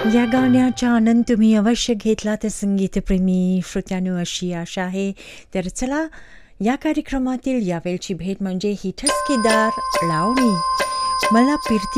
या गाण्याचा आनंद तुम्ही अवश्य घेतला तर संगीतप्रेमी श्रोत्यांनो अशी आशा आहे. तर चला या कार्यक्रमातील यावेळची भेट म्हणजे ही ठसकेदार लावणी मला